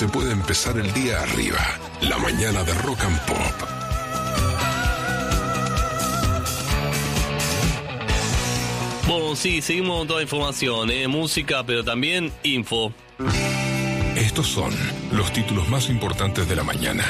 se puede empezar el día arriba. La mañana de Rock and Pop. Bueno, sí, seguimos con toda información, música, pero también info. Estos son los títulos más importantes de la mañana.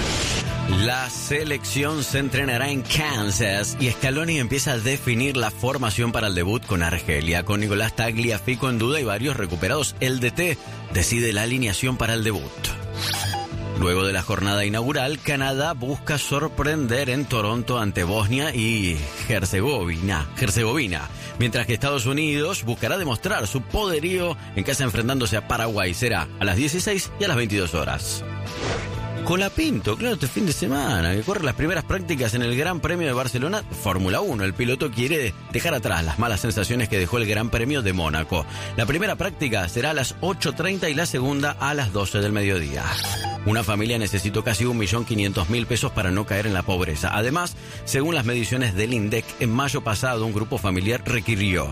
La selección se entrenará en Kansas y Scaloni empieza a definir la formación para el debut con Argelia. Con Nicolás Tagliafico en duda y varios recuperados, el DT decide la alineación para el debut. Luego de la jornada inaugural, Canadá busca sorprender en Toronto ante Bosnia y Herzegovina, mientras que Estados Unidos buscará demostrar su poderío en casa enfrentándose a Paraguay. Será a las 16 y a las 22 horas. Colapinto, claro, este fin de semana, que corre las primeras prácticas en el Gran Premio de Barcelona, Fórmula 1. El piloto quiere dejar atrás las malas sensaciones que dejó el Gran Premio de Mónaco. La primera práctica será a las 8:30 y la segunda a las 12 del mediodía. Una familia necesitó casi 1.500.000 pesos para no caer en la pobreza. Además, según las mediciones del INDEC, en mayo pasado un grupo familiar requirió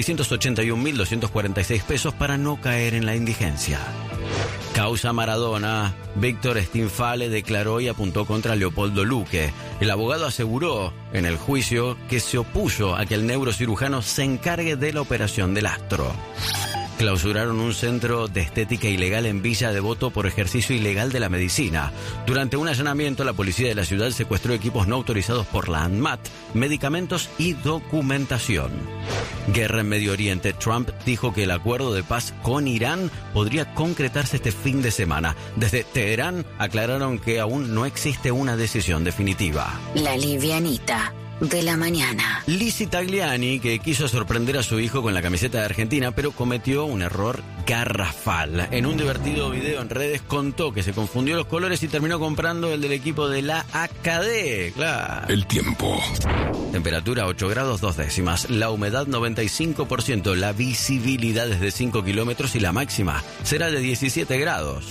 681.246 pesos para no caer en la indigencia. Causa Maradona. Víctor Stinfale declaró y apuntó contra Leopoldo Luque. El abogado aseguró en el juicio que se opuso a que el neurocirujano se encargue de la operación del astro. Clausuraron un centro de estética ilegal en Villa Devoto por ejercicio ilegal de la medicina. Durante un allanamiento, la policía de la ciudad secuestró equipos no autorizados por la ANMAT, medicamentos y documentación. Guerra en Medio Oriente. Trump dijo que el acuerdo de paz con Irán podría concretarse este fin de semana. Desde Teherán aclararon que aún no existe una decisión definitiva. La livianita de la mañana. Lizzy Tagliani, que quiso sorprender a su hijo con la camiseta de Argentina, pero cometió un error garrafal. En un divertido video en redes contó que se confundió los colores y terminó comprando el del equipo de la AKD. Claro. El tiempo. Temperatura 8 grados 2 décimas. La humedad 95%. La visibilidad es de 5 kilómetros y la máxima será de 17 grados.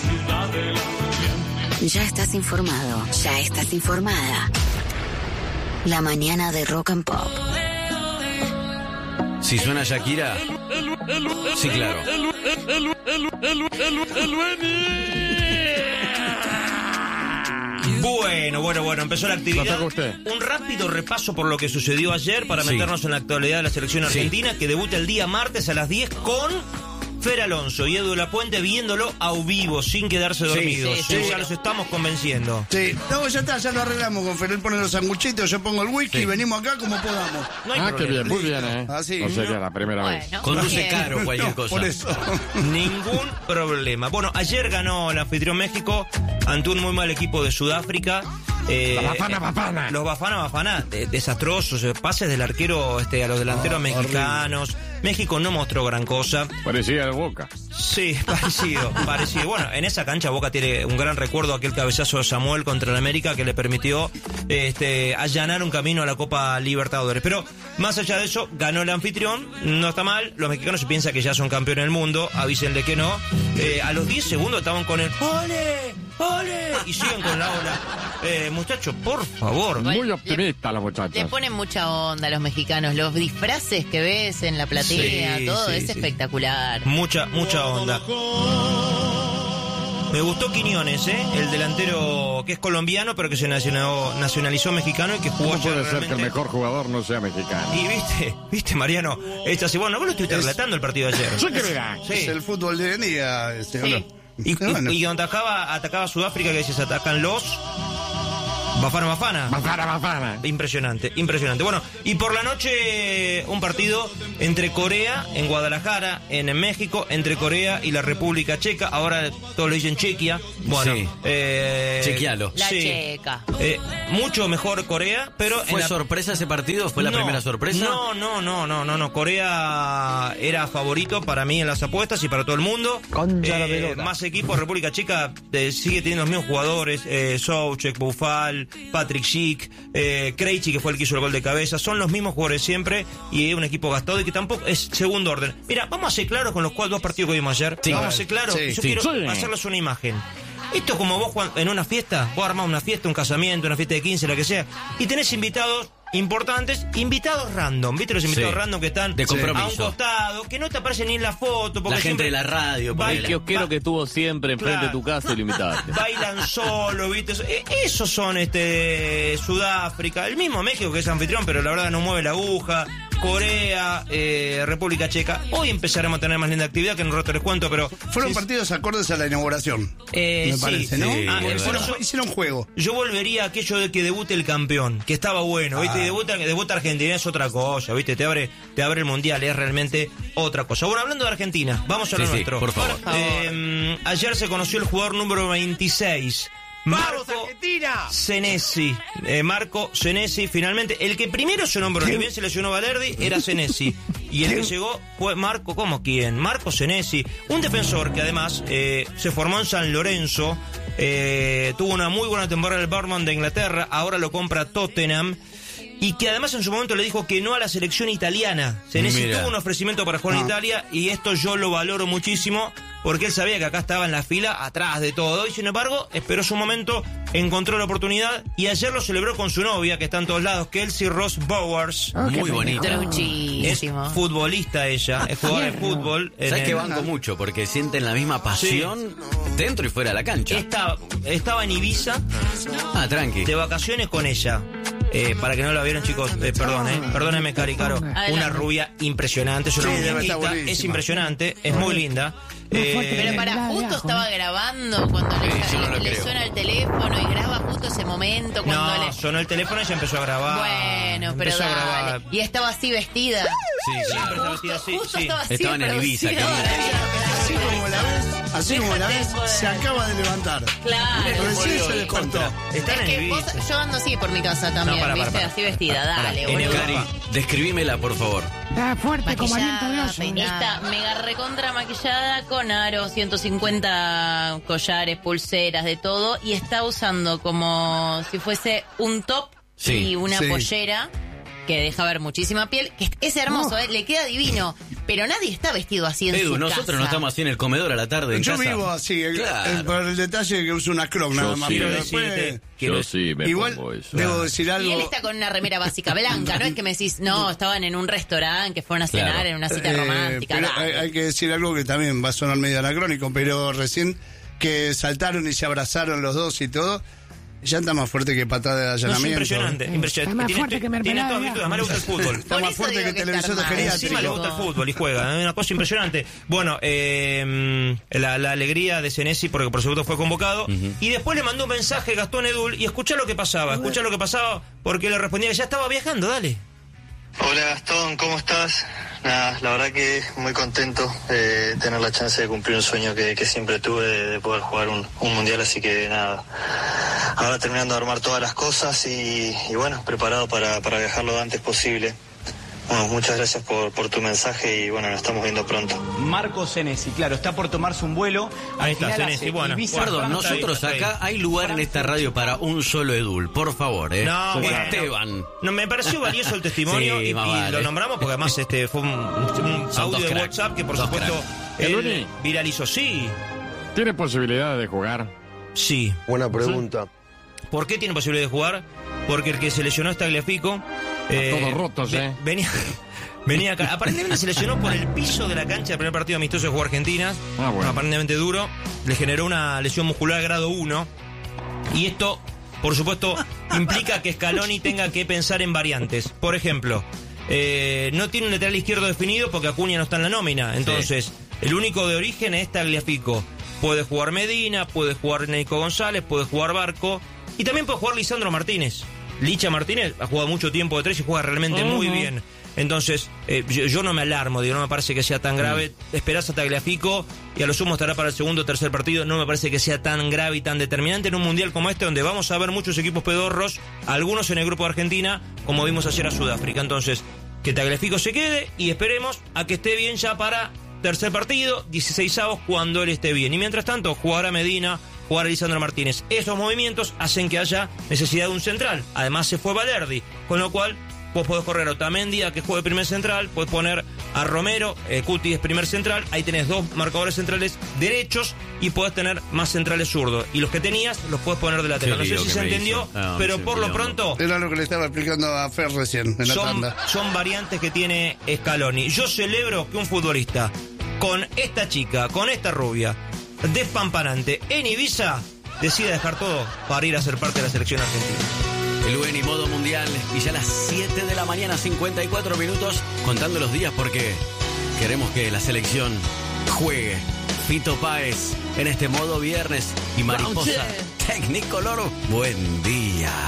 Ya estás informado. Ya estás informada. La mañana de Rock and Pop. Si suena Shakira, sí, claro. Bueno, empezó la actividad. Un rápido repaso por lo que sucedió ayer para meternos en la actualidad de la selección argentina, que debuta el día martes a las 10 con Fer Alonso y Edu Lapuente viéndolo a vivo, sin quedarse dormidos. Ya los estamos convenciendo. Sí, no, ya está, ya lo arreglamos con Fer. Él pone los sanguchitos, yo pongo el whisky y venimos acá como podamos. No hay qué bien, muy bien, Así. No sería la primera vez. Conduce caro cualquier cosa. Por eso. Ningún problema. Bueno, ayer ganó el anfitrión México ante un muy mal equipo de Sudáfrica. Bafana. Los Bafana, desastrosos, pases del arquero a los delanteros mexicanos. Horrible. México no mostró gran cosa. Parecía el Boca. Sí, parecido. Bueno, en esa cancha Boca tiene un gran recuerdo, aquel cabezazo de Samuel contra el América que le permitió allanar un camino a la Copa Libertadores. Pero más allá de eso, ganó el anfitrión, no está mal. Los mexicanos se piensan que ya son campeones del mundo, avísenle que no. A los 10 segundos estaban con el ¡ole! ¡ole! Y siguen con la ola. Muchachos, por favor. Muy optimista la muchacha. Le ponen mucha onda a los mexicanos. Los disfraces que ves en la platea, todo es espectacular. Mucha onda. Me gustó Quiñones, el delantero que es colombiano, pero que se nacionalizó mexicano y que jugó ¿Cómo ayer puede ser realmente? que el mejor jugador no sea mexicano? Y viste, Mariano, bueno, vos lo estuviste relatando el partido de ayer. Sí, que verá. Sí. Es el fútbol de hoy en día, Sí. Y cuando atacaba Sudáfrica, que decías, atacan los Bafana. Impresionante. Bueno, y por la noche un partido entre Corea, en Guadalajara, en México, entre Corea y la República Checa. Ahora todos le dicen Chequia. Bueno, Sí. Chequialo. La sí. checa. Mucho mejor Corea, pero ¿Fue sorpresa ese partido? ¿Fue la primera sorpresa? No. Corea era favorito para mí en las apuestas y para todo el mundo. Más equipos, República Checa sigue teniendo los mismos jugadores, Souček, Bufal, Patrick Schick, Krejci, que fue el que hizo el gol de cabeza. Son los mismos jugadores siempre y es un equipo gastado y que tampoco es segundo orden. Mira, vamos a ser claros con los dos partidos que vimos ayer. Sí. Vamos a ser claros. Yo quiero hacerles una imagen. Esto es como vos en una fiesta, vos armás una fiesta, un casamiento, una fiesta de 15, la que sea, y tenés invitados importantes, invitados random, ¿viste? Los invitados random que están de compromiso, a un costado, que no te aparecen ni en la foto. Porque la gente de la radio. El kiosquero que estuvo siempre enfrente de tu casa y lo invitaste. Bailan solo, ¿viste? Esos son Sudáfrica, el mismo México que es anfitrión, pero la verdad no mueve la aguja. Corea, República Checa. Hoy empezaremos a tener más linda actividad, que en un rato les cuento, pero... Fueron partidos acordes a la inauguración, me parece, ¿no? Hicieron juego. Yo volvería a aquello de que debute el campeón, que estaba bueno, ¿viste? Debuta Argentina, es otra cosa, ¿viste? Te abre el Mundial, es realmente otra cosa. Bueno, hablando de Argentina, vamos a lo nuestro. Por favor. Ayer se conoció el jugador número 26, Marco Senesi. Marco Senesi, finalmente. El que primero se nombró, ni bien se lesionó Valerdi, era Senesi. Y el que llegó fue Marco, ¿cómo quién? Marco Senesi, un defensor que además se formó en San Lorenzo, tuvo una muy buena temporada en el Bournemouth de Inglaterra, ahora lo compra Tottenham. Y que además en su momento le dijo que no a la selección italiana. Senesi tuvo un ofrecimiento para jugar en Italia, y esto yo lo valoro muchísimo, porque él sabía que acá estaba en la fila, atrás de todo, y sin embargo esperó su momento, encontró la oportunidad, y ayer lo celebró con su novia, que está en todos lados, Kelsey Ross Bowers. Muy bonita. Es futbolista ella, es jugadora de fútbol. ¿Sabes que banco mucho? Porque sienten la misma pasión dentro y fuera de la cancha. Estaba en Ibiza, tranqui, de vacaciones con ella. Para que no la vieron, chicos, perdónenme, Cari Caro. Adelante. Una rubia impresionante, es una muñequita, es impresionante, es muy linda. Pero justo estaba grabando cuando le suena el teléfono y graba justo ese momento. Cuando sonó el teléfono y ella empezó a grabar. Bueno, pero empezó a grabar. Y estaba así vestida. Siempre estaba vestida así. Justo estaba así. Estaban en Ibiza. Así como la ves, se acaba de levantar. Claro. Recién se despertó. Están en Ibiza. Yo ando así por mi casa también, ¿viste? Así vestida, dale, boludo. Cari, describímela, por favor. Está fuerte como aliento de oso. Está mega recontra maquillada, con aros, 150 collares, pulseras, de todo, y está usando como si fuese un top y una pollera que deja ver muchísima piel, que es hermoso, le queda divino, pero nadie está vestido así en su nosotros casa. no estamos así en el comedor a la tarde en Yo casa. vivo así, Claro. por el detalle que uso una Croc nada más, pero después... Yo sí me Igual, pongo eso. debo decir algo... Y él está con una remera básica blanca, no es que me decís, no, estaban en un restaurante, que fueron a cenar en una cita romántica. Pero hay que decir algo que también va a sonar medio anacrónico, pero recién que saltaron y se abrazaron los dos y todo... Ya está más fuerte que patada de allanamiento. Es impresionante. Está más fuerte que mermelada. Tiene todas virtudes, además le gusta el fútbol. Está más fuerte que televisor de geriátrico. Encima le gusta el fútbol y juega, es una cosa impresionante. Bueno, la alegría de Senesi, porque por supuesto fue convocado, y después le mandó un mensaje Gastón Edul, y escuchá lo que pasaba, porque le respondía que ya estaba viajando, dale. Hola Gastón, ¿cómo estás? Nada, la verdad que muy contento de tener la chance de cumplir un sueño que siempre tuve de poder jugar un mundial, así que nada, ahora terminando de armar todas las cosas y bueno, preparado para viajar lo antes posible. Bueno, muchas gracias por tu mensaje y bueno, nos estamos viendo pronto. Marco Senesi, claro, está por tomarse un vuelo. Ahí está, Senesi, bueno. Perdón, nosotros acá hay lugar en esta radio para un solo Edul, por favor, No, bueno, Esteban. No, me pareció valioso el testimonio y lo nombramos porque además fue un audio de WhatsApp que por supuesto él viralizó. Sí. ¿Tiene posibilidad de jugar? Sí. Buena pregunta. ¿Por qué tiene posibilidad de jugar? Porque el que se lesionó es Tagliafico. Todos rotos, Venía acá. Aparentemente se lesionó por el piso de la cancha del primer partido amistoso de jugar Argentina. Bueno. Aparentemente duro. Le generó una lesión muscular grado 1. Y esto, por supuesto, implica que Scaloni tenga que pensar en variantes. Por ejemplo, no tiene un lateral izquierdo definido porque Acuña no está en la nómina. Entonces, el único de origen es Tagliafico. Puede jugar Medina, puede jugar Nico González, puede jugar Barco. Y también puede jugar Lisandro Martínez. Licha Martínez ha jugado mucho tiempo de 3 y juega realmente muy bien. Entonces, yo no me alarmo, no me parece que sea tan grave. Esperás a Tagliafico y a lo sumo estará para el segundo o tercer partido. No me parece que sea tan grave y tan determinante en un mundial como este, donde vamos a ver muchos equipos pedorros, algunos en el grupo de Argentina, como vimos ayer a Sudáfrica. Entonces, que Tagliafico se quede y esperemos a que esté bien ya para tercer partido, 16avos, cuando él esté bien. Y mientras tanto, jugará Medina, jugar a Lisandro Martínez. Esos movimientos hacen que haya necesidad de un central. Además se fue Valerdi, con lo cual vos podés correr a Otamendi a que juegue primer central, podés poner a Romero, Cuti es primer central, ahí tenés 2 marcadores centrales derechos y podés tener más centrales zurdos. Y los que tenías los podés poner de lateral. No sé si se entendió, pero por lo pronto... Era lo que le estaba explicando a Fer recién, en la tanda. Son variantes que tiene Scaloni. Yo celebro que un futbolista con esta chica, con esta rubia, despampanante, en Ibiza, decida dejar todo para ir a ser parte de la selección argentina. El UN y modo mundial, y ya a las 7 de la mañana, 54 minutos, contando los días porque queremos que la selección juegue. Fito Páez en este modo viernes y Mariposa Technicolor. Buen día.